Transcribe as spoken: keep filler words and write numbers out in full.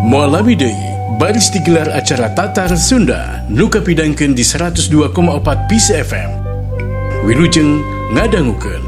Mualami deui, baris digelar acara Tatar Sunda, nu kapidangkeun di seratus dua koma empat Peace F M. Wilujeng ngadangukeun.